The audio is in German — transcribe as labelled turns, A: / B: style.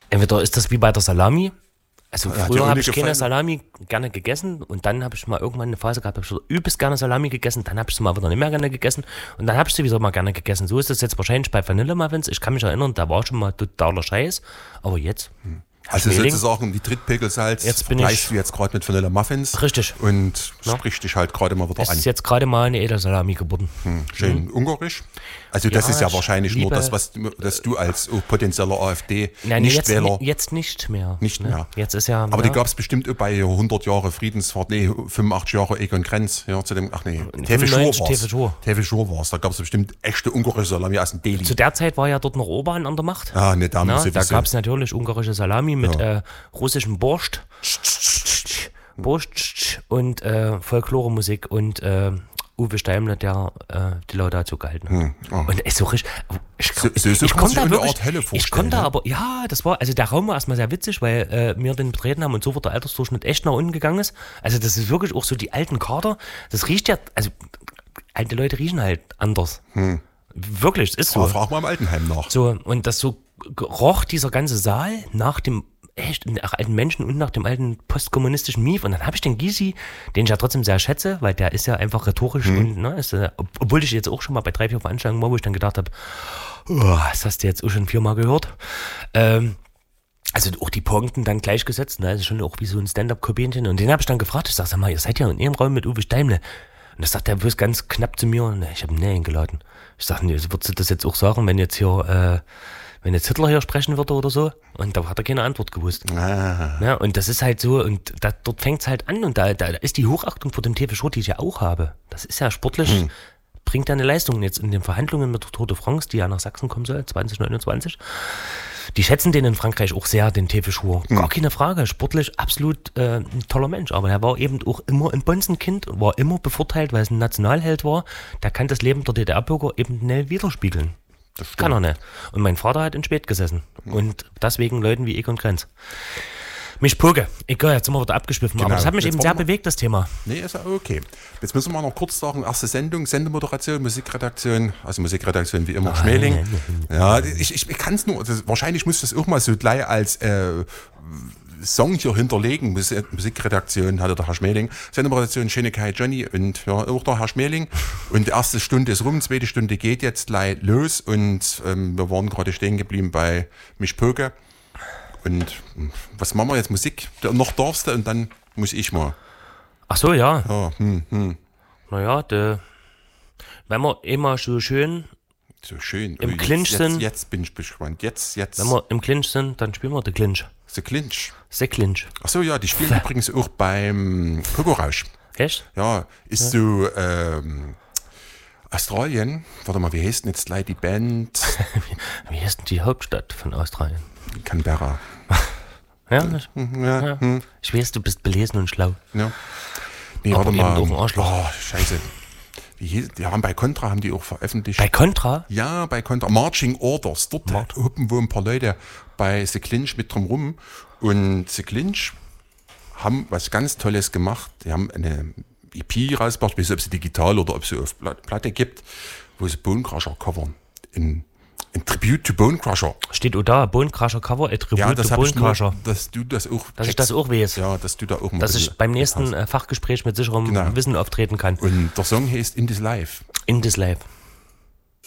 A: Entweder ist das wie bei der Salami. Also
B: Hat dir
A: früher
B: auch
A: habe
B: nicht
A: ich keine
B: gefallen?
A: Salami gerne gegessen und dann habe ich mal irgendwann eine Phase gehabt, habe ich so übelst gerne Salami gegessen, dann habe ich sie mal wieder nicht mehr gerne gegessen und dann habe ich sie wieder mal gerne gegessen. So ist es jetzt wahrscheinlich bei Vanillemuffins. Ich kann mich erinnern, da war schon mal totaler Scheiß, aber jetzt...
B: Also
A: Schmeling.
B: sozusagen wie Trittpegelsalz
A: Jetzt bin
B: vergleichst
A: ich-
B: du jetzt gerade mit Vanilla Muffins.
A: Richtig.
B: Und spricht dich halt gerade mal wieder
A: Es
B: an.
A: ist jetzt gerade mal eine Edelsalami geworden.
B: Schön ungarisch. Also das
A: Ja,
B: ist ja
A: ich
B: wahrscheinlich nur
A: liebe-
B: das, dass du als potenzieller
A: Nein,
B: AfD-Nichtwähler...
A: jetzt nicht mehr.
B: Nicht
A: ne?
B: mehr.
A: Jetzt ist ja...
B: Aber die gab es bestimmt auch bei 100 Jahre Friedensfahrt, 85 Jahre Egon Krenz, ja, zu dem, Tefe Schur
A: 95
B: war's.
A: Tefe Schur.
B: Tefe Schur war's. Da gab es bestimmt echte ungarische Salami aus dem Deli.
A: Zu der Zeit war ja dort noch Orban an der Macht.
B: Ah, ne, da
A: Na,
B: sowieso.
A: da gab es natürlich ungarische Salami mit russischem Borscht. Borscht und Folkloremusik und Uwe Steimler, der die Laudatio gehalten hat. Und ist so richtig. Ich
B: so
A: ich
B: kann man
A: komm
B: sich
A: da
B: eine
A: wirklich.
B: Art Hölle
A: Ich
B: vorstellen,
A: komme da
B: ne?
A: aber, ja, das war, also der Raum war erstmal sehr witzig, weil wir den betreten haben und sofort der Altersdurchschnitt echt nach unten gegangen ist. Also das ist wirklich auch so die alten Kader. Das riecht ja, also alte Leute riechen halt anders. Wirklich, es ist so.
B: Aber frag mal im Altenheim nach.
A: So, und das so roch dieser ganze Saal nach dem echt alten Menschen und nach dem alten postkommunistischen Mief. Und dann habe ich den Gysi, den ich ja trotzdem sehr schätze, weil der ist ja einfach rhetorisch und, ne, ist, obwohl ich jetzt auch schon mal bei 3, 4 Veranstaltungen war, wo ich dann gedacht habe, das hast du jetzt auch schon 4-mal gehört. Also auch die Punkten dann gleichgesetzt, ne, also schon auch wie so ein Stand-up-Komödien. Und den habe ich dann gefragt, ich sag mal, ihr seid ja in ihrem Raum mit Uwe Steimle. Und das sagt er bloß ganz knapp zu mir, ne, ich habe ihn eingeladen. Ich sag, nee, würdest du das jetzt auch sagen, wenn jetzt hier, wenn jetzt Hitler hier sprechen würde oder so? Und da hat er keine Antwort gewusst. Ja, und das ist halt so, und dort fängt es halt an und da ist die Hochachtung vor dem Tefe Schur, die ich ja auch habe. Das ist ja sportlich, bringt ja eine Leistung jetzt in den Verhandlungen mit der Tour de France, die ja nach Sachsen kommen soll, 2029. Die schätzen den in Frankreich auch sehr, den Tefe Schur. Gar keine Frage, sportlich absolut ein toller Mensch. Aber er war eben auch immer ein Bonzenkind, war immer bevorteilt, weil es ein Nationalheld war. Der kann das Leben der DDR-Bürger eben nicht widerspiegeln. Kann er nicht. Und mein Vater hat in Spät gesessen. Und deswegen Leuten wie Egon Krenz. Mich Poge. Egal, jetzt sind wir wieder abgeschwiffen.
B: Genau.
A: Aber das hat mich
B: Jetzt
A: eben sehr
B: wollen wir-
A: bewegt, das Thema.
B: Nee, ist ja okay. Jetzt müssen wir noch kurz sagen, erste Sendung, Sendemoderation, Musikredaktion, also Musikredaktion wie immer Schmeling. Ja, ich kann es nur, wahrscheinlich muss das auch mal so gleich als Song hier hinterlegen. Musikredaktion hatte der Herr Schmeling, Sendemoderation Schenekei Johnny und ja, auch der Herr Schmeling. Und die erste Stunde ist rum, zweite Stunde geht jetzt gleich los und wir waren gerade stehen geblieben bei Mich Poge. Und was machen wir jetzt? Musik? Noch darfst du und dann muss ich mal.
A: Ach so, ja.
B: Ja,
A: Naja, wenn wir immer so schön
B: so schön.
A: Im Clinch sind-
B: Jetzt bin ich gespannt. Jetzt.
A: Wenn wir im Clinch sind, dann spielen wir den Clinch.
B: The Clinch.
A: The Clinch.
B: Achso, ja, die spielen übrigens auch beim Pogo-Rausch.
A: Echt?
B: Ja, ist so Australien. Warte mal, wie heißt denn jetzt gleich die Band?
A: Wie heißt denn die Hauptstadt von Australien?
B: Canberra.
A: Ja,
B: Ja,
A: ich weiß, du bist belesen und schlau.
B: ja. Nee,
A: Aber
B: warte
A: eben
B: mal.
A: doch ein Arschloch.
B: Oh, scheiße. Die haben bei Contra haben die auch veröffentlicht.
A: Bei Contra?
B: Ja, bei Contra. Marching Orders. Dort hoppen wohl ein paar Leute bei The Clinch mit drum rum. Und The Clinch haben was ganz Tolles gemacht. Die haben eine EP rausgebracht, ich weiß nicht, ob sie digital oder ob sie auf Platte gibt, wo sie Bone Crusher covern. In Tribute to Bone Crusher.
A: Steht auch da, Bone Crusher Cover, Attribute
B: Ja, das
A: to
B: habe
A: Bone
B: ich nur,
A: Crusher.
B: dass du das auch
A: Dass ich
B: checkst.
A: das auch weiß.
B: Ja, dass du da auch mal
A: Dass
B: ein
A: ich
B: bisschen
A: beim nächsten
B: hast.
A: Fachgespräch mit sicherem
B: Genau.
A: Wissen auftreten kann.
B: Und der Song heißt In This Life.
A: In this life.